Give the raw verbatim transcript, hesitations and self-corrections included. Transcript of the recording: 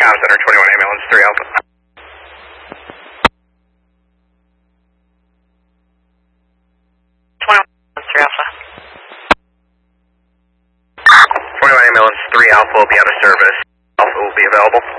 Comm Center, twenty-one ambulance, three Alpha. twenty-one, three Alpha. twenty-one ambulance, three Alpha will be out of service. Alpha will be available.